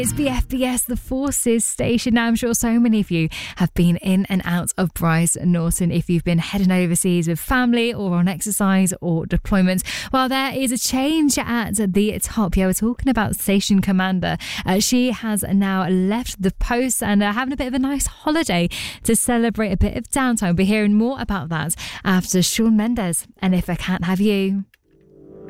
It's the FBS, the Forces station. Now, I'm sure so many of you have been in and out of Bryce Norton if you've been heading overseas with family or on exercise or deployments. Well, there is a change at the top. Yeah, we're talking about Station Commander. She has now left the post and having a bit of a nice holiday to celebrate a bit of downtime. We'll be hearing more about that after Shawn Mendes and If I Can't Have You.